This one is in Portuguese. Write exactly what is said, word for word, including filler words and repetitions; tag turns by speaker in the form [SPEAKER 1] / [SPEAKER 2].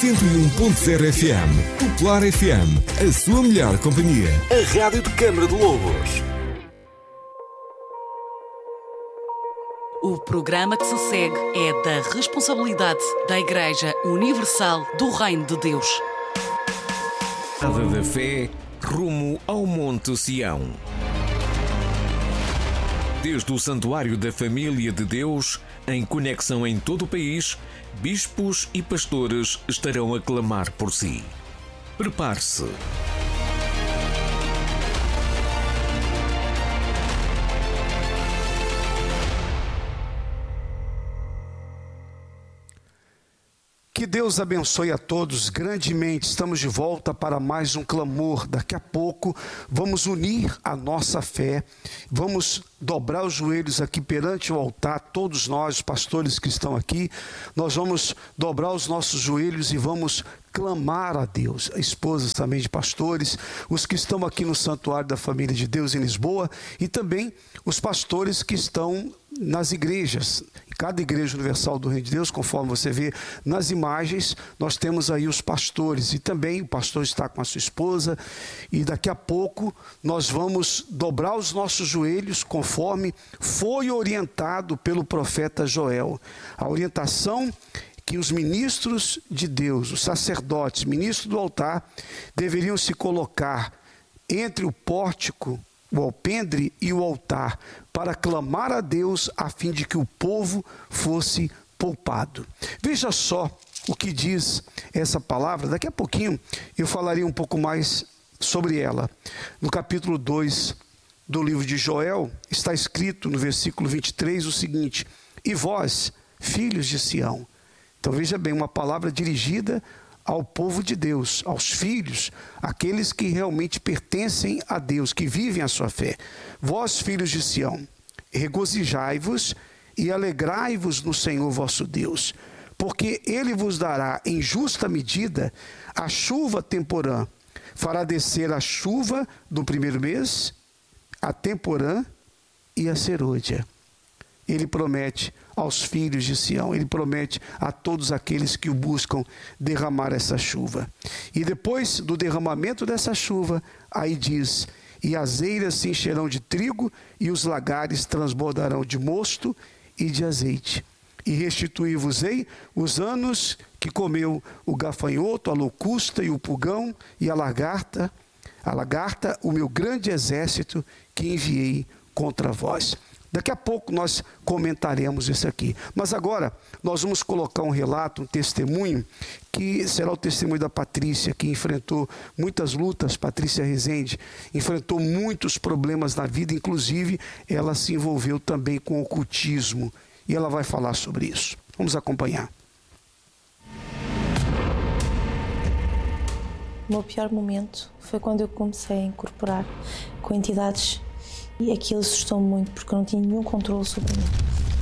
[SPEAKER 1] cento e um ponto zero F M. Popular F M, a sua melhor companhia. A rádio de Câmara de Lobos.
[SPEAKER 2] O programa que se segue é da responsabilidade da Igreja Universal do Reino de Deus.
[SPEAKER 3] Nada da fé, rumo ao Monte Sião. Desde o Santuário da Família de Deus, em conexão em todo o país, bispos e pastores estarão a clamar por si. Prepare-se.
[SPEAKER 4] Que Deus abençoe a todos grandemente. Estamos de volta para mais um clamor. Daqui a pouco vamos unir a nossa fé. Vamos dobrar os joelhos aqui perante o altar. Todos nós, pastores que estão aqui, nós vamos dobrar os nossos joelhos e vamos clamar a Deus. Esposas também de pastores, os que estão aqui no Santuário da Família de Deus em Lisboa e também os pastores que estão nas igrejas. Cada igreja universal do Reino de Deus, conforme você vê nas imagens, nós temos aí os pastores e também o pastor está com a sua esposa e daqui a pouco nós vamos dobrar os nossos joelhos conforme foi orientado pelo profeta Joel. A orientação que os ministros de Deus, os sacerdotes, ministros do altar, deveriam se colocar entre o pórtico, o alpendre e o altar, para clamar a Deus a fim de que o povo fosse poupado. Veja só o que diz essa palavra. Daqui a pouquinho eu falarei um pouco mais sobre ela. No capítulo dois do livro de Joel, está escrito no versículo vinte e três o seguinte: e vós, filhos de Sião. Então veja bem, uma palavra dirigida ao povo de Deus, aos filhos, aqueles que realmente pertencem a Deus, que vivem a sua fé. Vós, filhos de Sião, regozijai-vos e alegrai-vos no Senhor vosso Deus, porque Ele vos dará em justa medida a chuva temporã, fará descer a chuva do primeiro mês, a temporã e a serôdia. Ele promete aos filhos de Sião, ele promete a todos aqueles que o buscam derramar essa chuva. E depois do derramamento dessa chuva, aí diz: e as eiras se encherão de trigo, e os lagares transbordarão de mosto e de azeite. E restituir-vos-ei os anos que comeu o gafanhoto, a locusta e o pulgão e a lagarta, a lagarta, o meu grande exército que enviei contra vós. Daqui a pouco nós comentaremos isso aqui. Mas agora nós vamos colocar um relato, um testemunho, que será o testemunho da Patrícia, que enfrentou muitas lutas. Patrícia Rezende enfrentou muitos problemas na vida, inclusive ela se envolveu também com o ocultismo. E ela vai falar sobre isso. Vamos acompanhar.
[SPEAKER 5] O meu pior momento foi quando eu comecei a incorporar com entidades. E aquilo assustou-me muito, porque eu não tinha nenhum controle sobre mim.